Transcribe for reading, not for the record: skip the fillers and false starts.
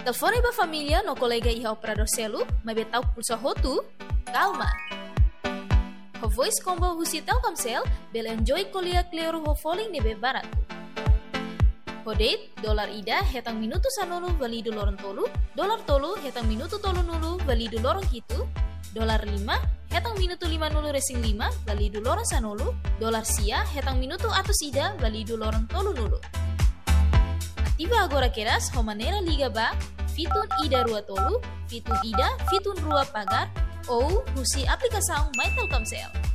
Telefone ba família no colega iha operador celu, mabetau pulsa hotu, calma. Ho voice combo husi Telkomsel, bel enjoy kuliah kleru ho falling nebe baratu. Ho date, dolar ida hetang minutu sanulu validu lorong tolu, dolar tolu hetang minutu tolu nulu validu lorong hitu, dolar 5 hetang minutu 5 nulu resing 5 validu lorong sanulu, dolar sia hetang minutu atus ida validu lorong tolu nulu. Aktiva agora keras ho manera liga ba, fitun ida rua tolu, fitun ida, fitun rua pagar, ou husi aplikasang My Telkomsel.